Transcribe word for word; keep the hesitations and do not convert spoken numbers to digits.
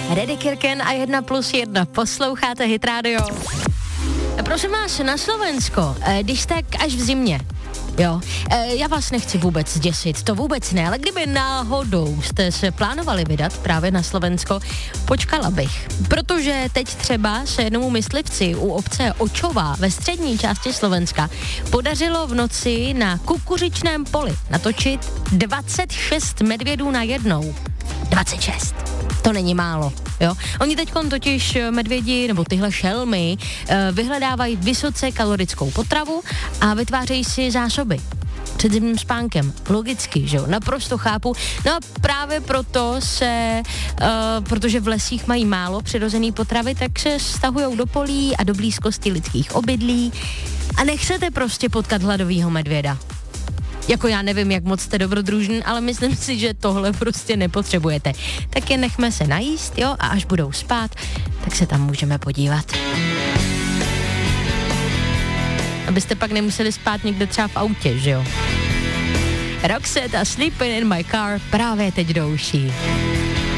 Reddy Kirken a jedna plus jedna. Posloucháte Hit Radio. Prosím vás, na Slovensko, když tak až v zimě. Jo, já vás nechci vůbec děsit, to vůbec ne, ale kdyby náhodou jste se plánovali vydat právě na Slovensko, počkala bych. Protože teď třeba se jednomu myslivci u obce Očová ve střední části Slovenska podařilo v noci na kukuřičném poli natočit dvacet šest medvědů na jednou. dvacet šest. To není málo, jo. Oni teďkon totiž medvědi, nebo tyhle šelmy, vyhledávají vysoce kalorickou potravu a vytvářejí si zásoby před zimním spánkem. Logicky, že jo, naprosto chápu. No a právě proto se, uh, protože v lesích mají málo přirozený potravy, tak se stahujou do polí a do blízkosti lidských obydlí a nechcete prostě potkat hladovýho medvěda. Jako já nevím, jak moc jste dobrodružný, ale myslím si, že tohle prostě nepotřebujete. Tak je nechme se najíst, jo, a až budou spát, tak se tam můžeme podívat. Abyste pak nemuseli spát někde třeba v autě, že jo. Roxette a Sleeping in my car právě teď do uší.